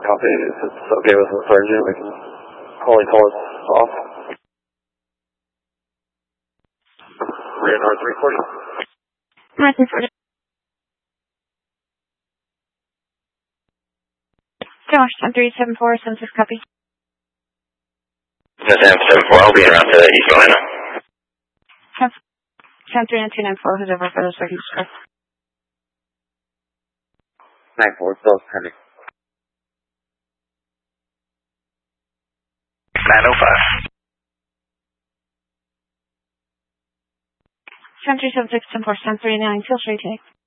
Copy. If it's okay with the Sergeant, we can probably call it off. We're in North 340. North 340. Josh, 10-374, 76 copy. 10-7-4, I'll be around to East Atlanta. 10-3-294, who's over for the second script. 9-4, still pending. 905. 10-376, 10-4, 10-3-9, feel free to take.